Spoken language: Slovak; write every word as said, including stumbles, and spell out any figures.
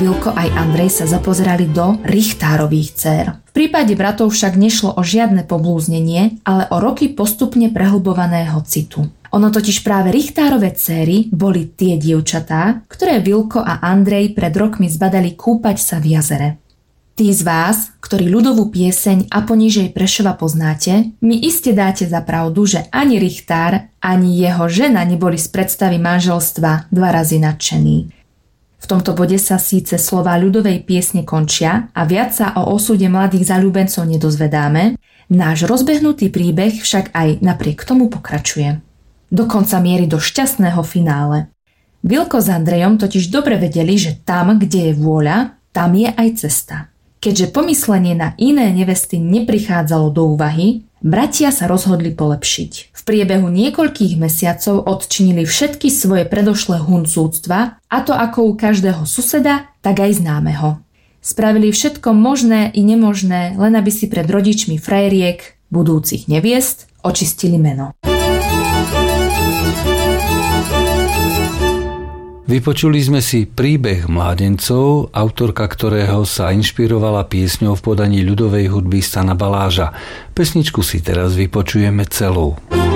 Vilko aj Andrej sa zapozerali do Richtárových dcér. V prípade bratov však nešlo o žiadne poblúznenie, ale o roky postupne prehlbovaného citu. Ono totiž práve Richtárove dcéry boli tie dievčatá, ktoré Vilko a Andrej pred rokmi zbadali kúpať sa v jazere. Tí z vás, ktorí ľudovú pieseň A ponižej Prešova poznáte, mi iste dáte za pravdu, že ani Richtár, ani jeho žena neboli z predstavy manželstva dva razy nadšení. V tomto bode sa síce slová ľudovej piesne končia a viac sa o osude mladých zaľúbencov nedozvedáme, náš rozbehnutý príbeh však aj napriek tomu pokračuje. Dokonca mierí do šťastného finále. Vilko s Andrejom totiž dobre vedeli, že tam, kde je vôľa, tam je aj cesta. Keďže pomyslenie na iné nevesty neprichádzalo do úvahy, bratia sa rozhodli polepšiť. V priebehu niekoľkých mesiacov odčinili všetky svoje predošlé huncúctva, a to ako u každého suseda, tak aj známeho. Spravili všetko možné i nemožné, len aby si pred rodičmi frajeriek, budúcich neviest, očistili meno. Vypočuli sme si príbeh mládencov, autorka ktorého sa inšpirovala piesňou v podaní ľudovej hudby Stana Baláža. Pesničku si teraz vypočujeme celú.